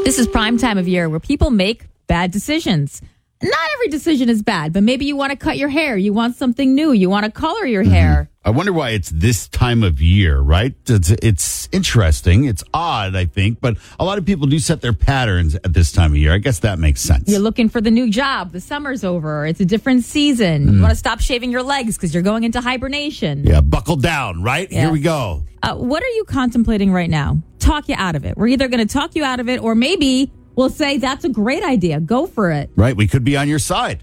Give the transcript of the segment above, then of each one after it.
This is prime time of year where people make bad decisions. Not every decision is bad, but maybe you want to cut your hair. You want something new. You want to color your hair. I wonder why it's this time of year, right? It's interesting. It's odd, I think, but a lot of people do set their patterns at this time of year. I guess that makes sense. You're looking for the new job. The summer's over. It's a different season. You want to stop shaving your legs because you're going into hibernation. Yeah, buckle down, right? Yes. Here we go. What are you contemplating right now? Talk you out of it. We're either going to talk you out of it or maybe we'll say that's a great idea. Go for it. Right, we could be on your side.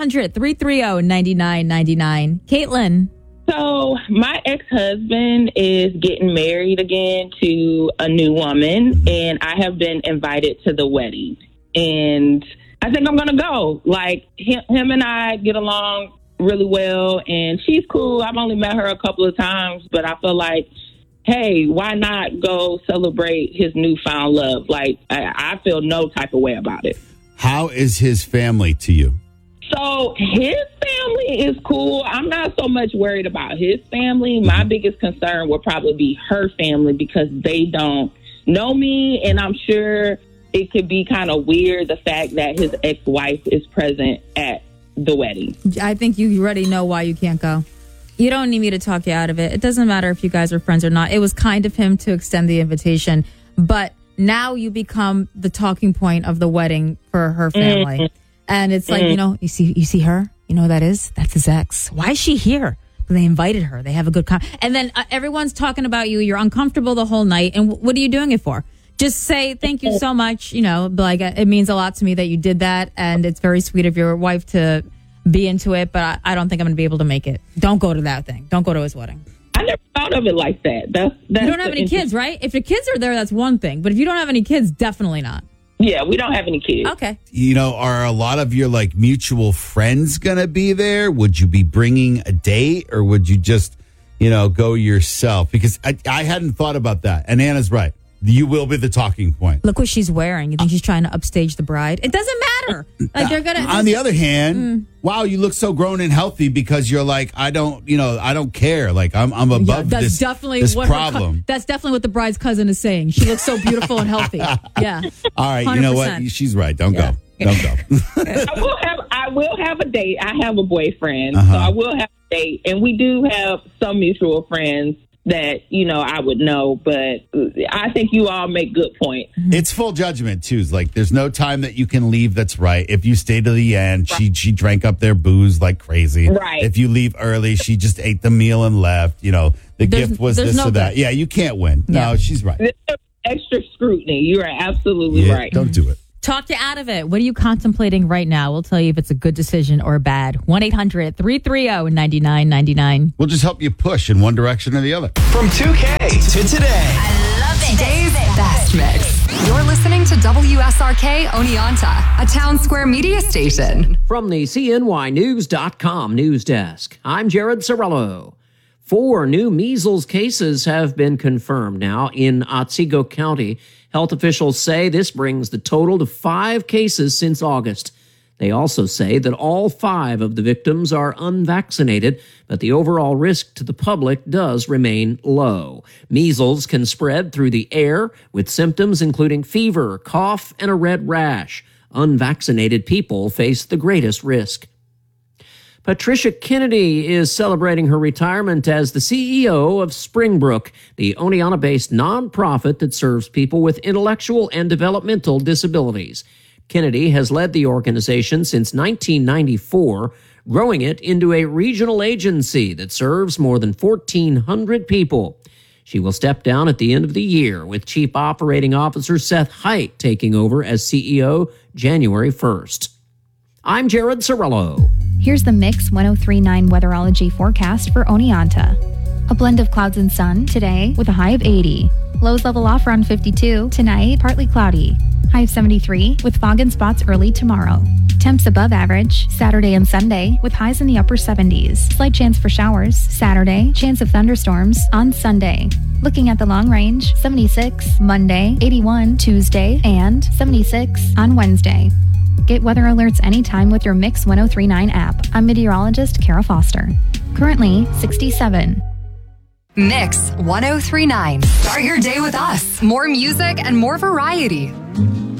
1-800-330-9999. Caitlin. So my ex-husband is getting married again to a new woman, and I have been invited to the wedding. And I think I'm going to go. Like, him and I get along really well, and she's cool. I've only met her a couple of times, but I feel like, hey, why not go celebrate his newfound love? Like, I feel no type of way about it. How is his family to you? So his family is cool. I'm not so much worried about his family. My biggest concern would probably be her family because they don't know me. And I'm sure it could be kind of weird, the fact that his ex-wife is present at the wedding. I think you already know why you can't go. You don't need me to talk you out of it. It doesn't matter if you guys are friends or not. It was kind of him to extend the invitation. But now you become the talking point of the wedding for her family. Mm-hmm. And it's like, you see her? You know who that is? That's his ex. Why is she here? They invited her. They have a good and then everyone's talking about you. You're uncomfortable the whole night. And what are you doing it for? Just say thank you so much. Like it means a lot to me that you did that. And it's very sweet of your wife to be into it. But I don't think I'm going to be able to make it. Don't go to that thing. Don't go to his wedding. I never thought of it like that. That's you don't have any kids, right? If your kids are there, that's one thing. But if you don't have any kids, definitely not. Yeah, we don't have any kids. Okay. Are a lot of your mutual friends going to be there? Would you be bringing a date or would you just, go yourself? Because I hadn't thought about that. And Anna's right. You will be the talking point. Look what she's wearing. You think she's trying to upstage the bride? It doesn't matter. Like they're gonna. On the other hand, wow, you look so grown and healthy because you're like, I don't care. Like I'm above this problem. That's definitely what the bride's cousin is saying. She looks so beautiful and healthy. Yeah. All right. 100%. You know what? She's right. Don't go. Don't go. I will have a date. I have a boyfriend, so I will have a date, and we do have some mutual friends that, I would know, but I think you all make good points. It's full judgment, too. It's like, there's no time that you can leave that's right. If you stay to the end, right. She drank up their booze like crazy. Right. If you leave early, she just ate the meal and left. The gift was this or that. Yeah, you can't win. Yeah. No, she's right. There's extra scrutiny. You are absolutely right. Don't do it. Talk you out of it. What are you contemplating right now? We'll tell you if it's a good decision or bad. 1-800-330-9999. We'll just help you push in one direction or the other. From 2K to today. I love it. Today's best mix. You're listening to WSRK Oneonta, a Town Square media station. From the CNYnews.com news desk, I'm Jared Sorello. 4 new measles cases have been confirmed now in Otsego County. Health officials say this brings the total to 5 cases since August. They also say that all 5 of the victims are unvaccinated, but the overall risk to the public does remain low. Measles can spread through the air with symptoms including fever, cough, and a red rash. Unvaccinated people face the greatest risk. Patricia Kennedy is celebrating her retirement as the CEO of Springbrook, the Oneonta-based nonprofit that serves people with intellectual and developmental disabilities. Kennedy has led the organization since 1994, growing it into a regional agency that serves more than 1,400 people. She will step down at the end of the year, with Chief Operating Officer Seth Height taking over as CEO January 1st. I'm Jared Sorello. Here's the Mix 103.9 weatherology forecast for Oneonta. A blend of clouds and sun today with a high of 80. Lows level off around 52. Tonight, partly cloudy. High of 73 with fog in spots early tomorrow. Temps above average Saturday and Sunday with highs in the upper 70s. Slight chance for showers Saturday. Chance of thunderstorms on Sunday. Looking at the long range, 76 Monday, 81 Tuesday, and 76 on Wednesday. Get weather alerts anytime with your Mix 103.9 app. I'm meteorologist Kara Foster. Currently 67. Mix 103.9. Start your day with us. More music and more variety.